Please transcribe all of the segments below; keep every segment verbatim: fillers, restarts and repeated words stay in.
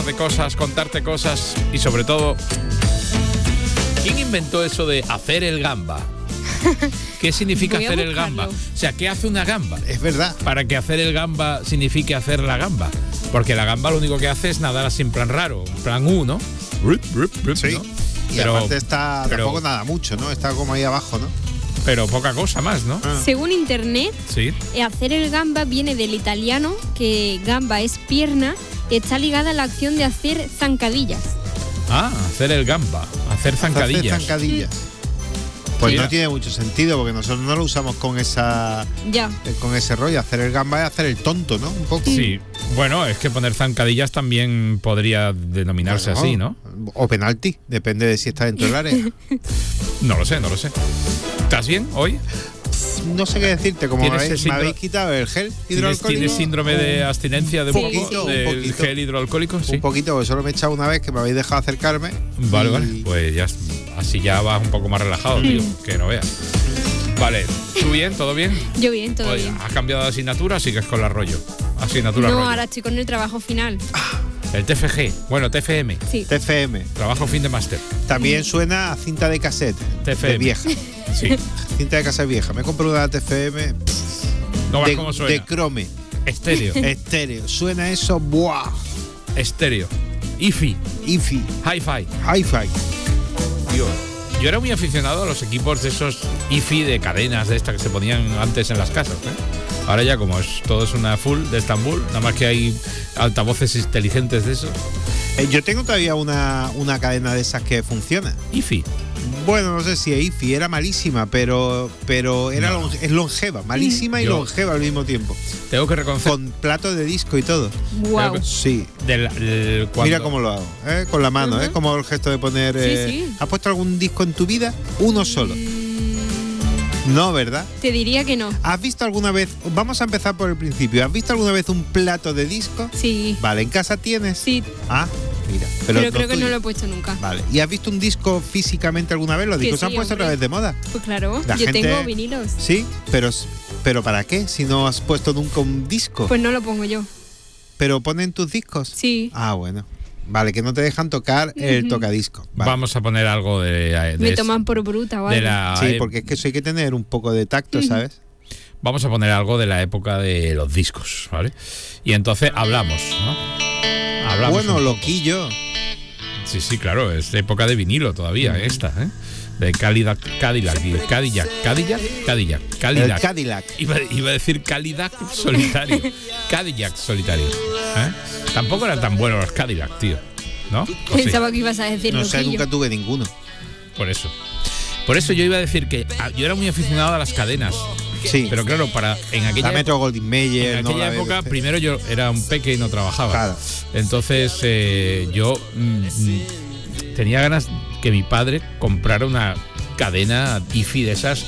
de cosas, contarte cosas y sobre todo, ¿quién inventó eso de hacer el gamba? ¿Qué significa hacer el gamba? O sea, ¿qué hace una gamba? Es verdad. Para que hacer el gamba signifique hacer la gamba. Porque la gamba lo único que hace es nadar así en plan raro, en plan U, ¿no? Sí. ¿no? Y pero, aparte está, pero, tampoco nada mucho, ¿no? Está como ahí abajo, ¿no? Pero poca cosa más, ¿no? Ah. Según internet, sí. hacer el gamba viene del italiano, que gamba es pierna, y está ligada a la acción de hacer zancadillas. Ah, hacer el gamba, hacer zancadillas. Hacer zancadillas. Pues Mira. no tiene mucho sentido, porque nosotros no lo usamos con esa ya. con ese rollo. Hacer el gamba es hacer el tonto, ¿no? Un poco. Sí. Bueno, es que poner zancadillas también podría denominarse bueno, así, ¿no? O penalti, depende de si está dentro del área. No lo sé, no lo sé. ¿Estás bien hoy? No sé qué decirte, como me habéis, me habéis quitado el gel hidroalcohólico. ¿Tienes síndrome de abstinencia de un poquito, poco? un ¿Del poquito. gel hidroalcohólico? Sí. Un poquito, porque solo me he echado una vez que me habéis dejado acercarme. Vale, y... vale. Pues ya, así ya vas un poco más relajado, tío, que no veas. Vale, ¿tú bien? ¿Todo bien? Yo bien, todo Oye, bien. ¿has cambiado de asignatura o sigues con la rollo? Asignatura No, rollo. ahora estoy con el trabajo final. El T F G, bueno, T F M. Sí. T F M. Trabajo fin de máster. También suena a cinta de cassette. T F M. De vieja. Sí. Cinta de cassette vieja. Me compré una T F M. No vas de, cómo suena. de crome. Estéreo. Estéreo. Suena eso, ¡buah! Estéreo. I F I. I F I. Hi-Fi. Hi-Fi. Yo, yo era muy aficionado a los equipos de esos I F I de cadenas de estas que se ponían antes en las casas, ¿eh? Ahora ya como es todo es una full de Estambul, nada más que hay altavoces inteligentes de eso. Eh, yo tengo todavía una, una cadena de esas que funciona. I F I. Bueno, no sé si es I F I, era malísima, pero, pero era No. longe- es longeva, malísima y Yo- longeva al mismo tiempo. Tengo que reconocer. Con plato de disco y todo. Wow. Sí. Del, del- cuando- Mira cómo lo hago, ¿eh? Con la mano, Ujú. ¿eh? Como el gesto de poner... Sí, eh, sí. ¿Has puesto algún disco en tu vida? Uno solo. No, ¿verdad? Te diría que no. ¿Has visto alguna vez... Vamos a empezar por el principio. ¿Has visto alguna vez un plato de disco? Sí. Vale, ¿en casa tienes? Sí, Ah, mira. pero, Pero, creo que tuyo. no lo he puesto nunca. Vale. ¿Y has visto un disco físicamente alguna vez? Los Que discos se sí, han puesto hombre. otra vez de moda. Pues claro, La yo gente- tengo vinilos. Sí, pero, pero ¿para qué? Si no has puesto nunca un disco. Pues no lo pongo yo. ¿Pero ponen tus discos? Sí. Ah, bueno. Vale, que no te dejan tocar el Ujú. tocadisco. Vale. Vamos a poner algo de, de Me es- toman por bruta o de algo. la Sí, e- porque es que eso hay que tener un poco de tacto, ¿sabes? Vamos a poner algo de la época de los discos, ¿vale? Y entonces hablamos, ¿no? Hablamos Bueno, un- loquillo. Sí, sí, claro, es de época de vinilo todavía esta, ¿eh? De Cadillac, Cadillac, Cadillac, Cadillac, Cadillac, El Cadillac. Cadillac. Iba, iba a decir Cadillac solitario. Cadillac solitario. ¿eh? Tampoco eran tan buenos los Cadillac, tío. ¿No? ¿O sí? Pensaba que ibas a decir No sé, loquillo. nunca tuve ninguno. Por eso. Por eso yo iba a decir que ah, yo era muy aficionado a las cadenas. Sí. Pero claro, para en aquella La Metro Goldwyn Mayer, En no aquella la época, B B C. primero yo era un peque y no trabajaba. Claro. Entonces eh, yo mm, mm, tenía ganas que mi padre comprara una cadena I F I de esas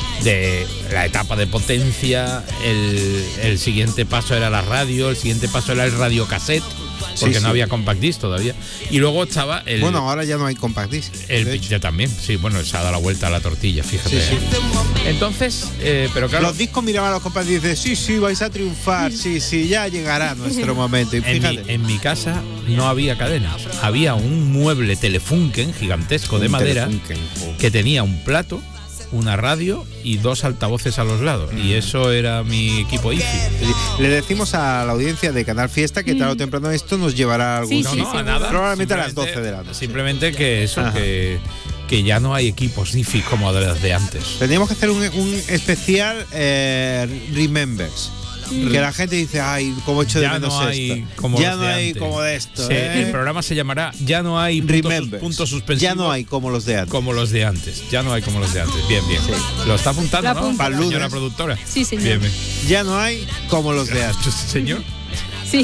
de la etapa de potencia. El, el siguiente paso era la radio, el siguiente paso era el radiocassette, porque Sí, no sí. había compact disc todavía. Y luego estaba el. Bueno, ahora ya no hay compact disc. El, de hecho. ya también, sí, bueno, se ha dado la vuelta a la tortilla, fíjate. Sí, sí. Entonces, eh, pero claro, Los discos miraban a los compact disc y dicen, sí, sí, vais a triunfar, sí, sí, ya llegará nuestro momento. Y en mi, fíjate. en mi casa no había cadenas, había un mueble Telefunken gigantesco de Un madera Telefunken, jo. que tenía un plato, una radio y dos altavoces a los lados. Y eso era mi equipo I F I. Le decimos a la audiencia de Canal Fiesta que tarde o temprano esto nos llevará a algún Sí, No, sí, no, a seguro. nada. Probablemente a las Simplemente- doce de la noche. Simplemente que eso, Ajá. que, que ya no hay equipos I F I como de los de antes. Tendríamos que hacer un, un especial eh, Remembers. Que la gente dice, ay, cómo echo de Ya menos no hay esto. como ya los no de hay antes. como de esto. Sí, ¿eh? el programa se llamará Ya no hay puntos, Remembers. puntos suspensivos. Ya no hay como los de antes. Como los de antes. Ya no hay como los de antes. Bien, bien. Lo está apuntando, Lo ¿no? apunto. Para el Señora lunes. productora. Sí, señor. Bien, bien. Ya no hay como los de antes. Señor. Sí.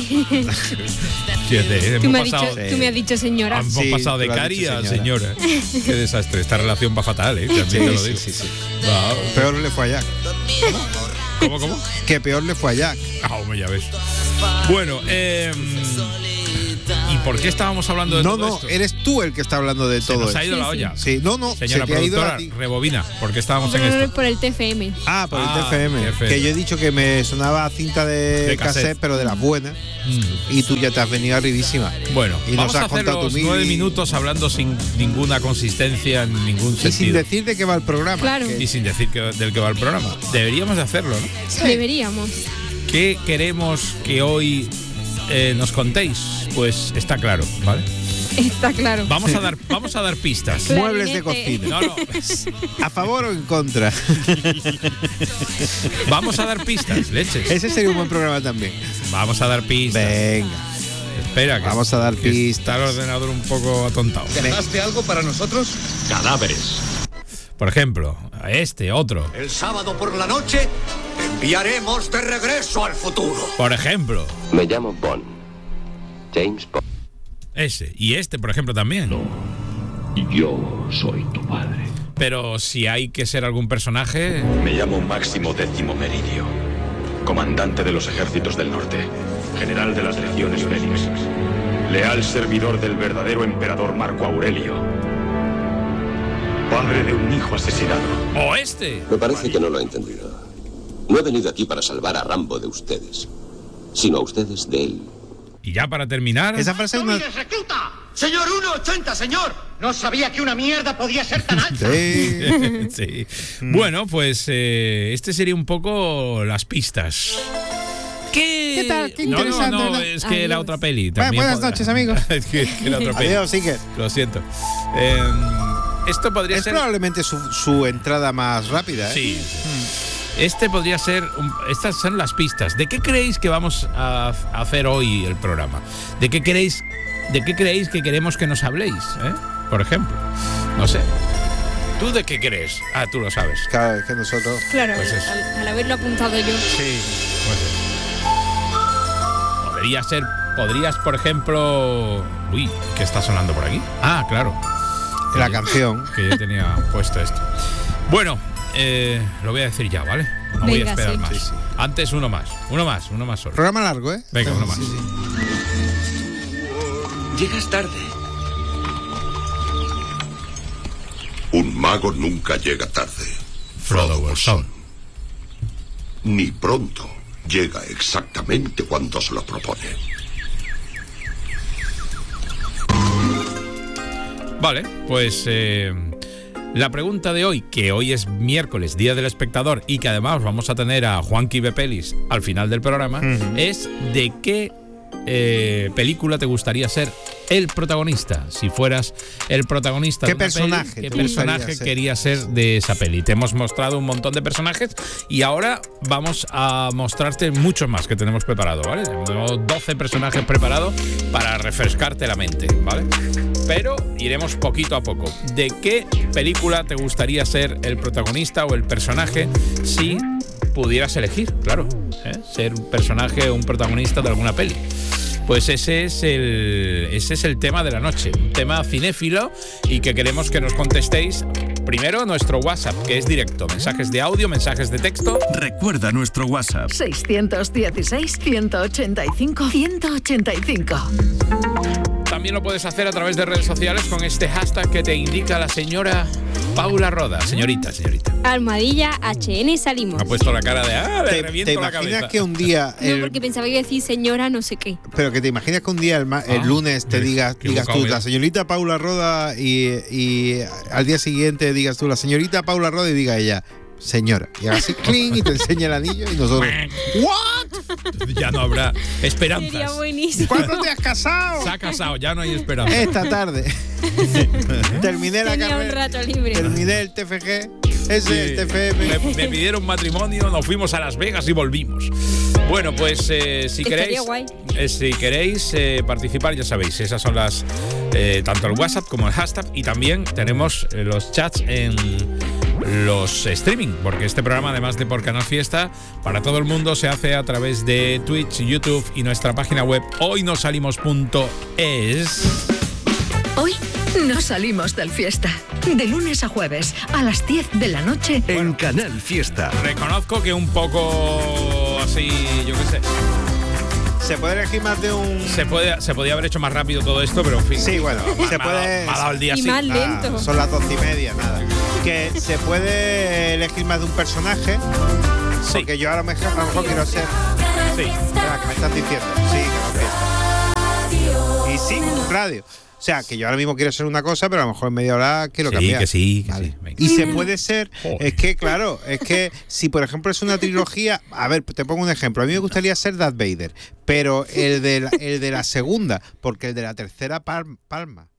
Fíjate, Tú hemos me, has dicho, pasado, tú me has dicho señora. hemos Sí, pasado de tú lo has cari dicho, a señora. señora. Qué desastre. Esta relación va fatal, ¿eh? También Sí, te lo sí, digo. sí, sí. Va, Peor le fue a Jack. ¿Cómo, cómo? Que peor le fue a Jack. Ah, hombre, ya ves. Bueno, eh, y por qué estábamos hablando de no, todo no, esto? No, eres tú el que está hablando de se todo nos esto. ha ido sí, la olla. Sí, no, no, Señora se te ha ido productora, a ti. rebobina, ¿por qué estábamos en No, no, esto? no, por el T F M. Ah, por Ah, el T F M. T F M. Que yo he dicho que me sonaba cinta de, De cassette, cassette. pero de las buenas. Mm. Y tú ya te has venido arribísima. Bueno, Y vamos nos has a hacer contado los tu mil nueve y- minutos hablando sin ninguna consistencia en ningún Y sin sentido. decir de qué va el programa. Claro. que- Y sin decir que, del que va el programa. Deberíamos de hacerlo, ¿no? Deberíamos. ¿Qué queremos que hoy eh, nos contéis? Pues está claro, ¿vale? Está claro. Vamos a dar, vamos a dar pistas. Claro. Muebles de Clarinete. cocina. No, no. ¿A favor o en contra? Vamos a dar pistas, leches. Ese sería un buen programa también. Vamos a dar pistas. Venga. Espera, que, Vamos a dar que pistas. está el ordenador un poco atontado. ¿Dejaste algo para nosotros? Cadáveres. Por ejemplo, a este, otro. El sábado por la noche te enviaremos de regreso al futuro. Por ejemplo, Me llamo Bond. James Bond. ese. Y este, por ejemplo, también. Yo soy tu padre. Pero si hay que ser algún personaje. Me llamo Máximo Décimo Meridio, comandante de los ejércitos del norte, general de las legiones Félix, leal servidor del verdadero emperador Marco Aurelio, padre de un hijo asesinado. O este. Me parece que no lo ha entendido. No he venido aquí para salvar a Rambo de ustedes, sino a ustedes de él. Y ya para terminar. Esa frase es una. recluta! ¡Señor uno ochenta, señor! No sabía que una mierda podía ser tan alta. Sí. Sí. Bueno, pues eh, este sería un poco las pistas. ¿Qué, ¿Qué tal? Qué no, interesante, No, no, ¿verdad? es que Adiós. la otra peli. Bueno, También buenas podrá- noches, amigos. es que, que la otra peli. Adiós, Iker. Lo siento. Eh, esto podría Es ser. probablemente su, su entrada más rápida, ¿eh? Sí. Este podría ser. un- estas son las pistas. ¿De qué creéis que vamos a, a hacer hoy el programa? ¿De qué creéis, de qué creéis que queremos que nos habléis? ¿Eh? Por ejemplo. No sé. ¿Tú de qué crees? Ah, tú lo sabes. Claro, es que nosotros. Claro, Pues eso. al, al haberlo apuntado yo. Sí. Pues eso. Podría ser. Podrías, por ejemplo. Uy, ¿qué está sonando por aquí? Ah, claro. La Que yo- canción. Que yo tenía puesto esto. Bueno, eh, lo voy a decir ya, ¿vale? No voy a Venga, esperar sí. más. Sí, sí. Antes uno más. Uno más, uno más solo. Programa largo, ¿eh? Venga, uno más. Sí, sí. Llegas tarde. Un mago nunca llega tarde, Frodo Bolsón. ni pronto. Llega exactamente cuando se lo propone. Vale, pues eh, la pregunta de hoy, que hoy es miércoles, Día del Espectador, y que además vamos a tener a Juanqui Bepelis al final del programa, Ujú. es ¿de qué eh, película te gustaría ser el protagonista? Si fueras el protagonista ¿Qué de una personaje peli, ¿qué te gustaría personaje ser? querías ser de esa peli? Te hemos mostrado un montón de personajes y ahora vamos a mostrarte muchos más que tenemos preparado, ¿vale? Tenemos doce personajes preparados para refrescarte la mente, ¿vale? Pero iremos poquito a poco. ¿De qué película te gustaría ser el protagonista o el personaje si pudieras elegir? Claro, ¿eh? Ser un personaje o un protagonista de alguna peli. Pues ese es el ese es el tema de la noche, un tema cinéfilo y que queremos que nos contestéis primero a nuestro WhatsApp, que es directo, mensajes de audio, mensajes de texto. Recuerda nuestro WhatsApp. seiscientos dieciséis, ciento ochenta y cinco, ciento ochenta y cinco. También lo puedes hacer a través de redes sociales con este hashtag que te indica la señora Paula Roda. Señorita, señorita. Almohadilla H N salimos. Ha puesto la cara de ah, le ¿Te, reviento te la imaginas cabeza. que un día. No, el- porque pensaba que iba a decir señora no sé qué. Pero que te imaginas que un día el, ma- el Ah, lunes te me- digas, qué digas tú, equivocado, la mira. señorita Paula Roda, y, y al día siguiente digas tú, la señorita Paula Roda, y diga ella, señora. Y así, cling, y te enseña el anillo, y nosotros, ¿what? Ya no habrá Sería esperanzas. buenísimo. ¿Cuándo te has casado? Se ha casado, ya no hay esperanza. Esta tarde. Terminé la Tenía un carrera. rato libre. Terminé el T F G. Ese es el T F me, M. me pidieron matrimonio, nos fuimos a Las Vegas y volvimos. Bueno, pues eh, si Estaría queréis, guay. eh, si queréis eh, participar, ya sabéis, esas son las eh, tanto el WhatsApp como el hashtag, y también tenemos eh, los chats en los streaming, porque este programa, además de por Canal Fiesta, para todo el mundo se hace a través de Twitch, YouTube y nuestra página web hoy no salimos punto es. Hoy no salimos del fiesta. De lunes a jueves, a las diez de la noche. En Canal Fiesta. Reconozco que un poco así, yo qué sé. se puede elegir más de un. Se puede, se podía haber hecho más rápido todo esto, pero en fin. Sí, bueno, me, se me puede. Ha dado, me ha dado el día y así. más lento. Ah, son las doce y media, nada. Que se puede elegir más de un personaje. Sí. Porque yo ahora mejor, a lo mejor quiero ser. Sí. Espera, que me están diciendo. Sí, que lo que. Y sí, radio. O sea, que yo ahora mismo quiero ser una cosa, pero a lo mejor en media hora quiero Sí, cambiar. que sí, que Vale. sí. Venga. Y se puede ser, Joder. es que claro, es que si por ejemplo es una trilogía, a ver, te pongo un ejemplo, a mí me gustaría ser Darth Vader, pero el de la, el de la segunda, porque el de la tercera pal- palma.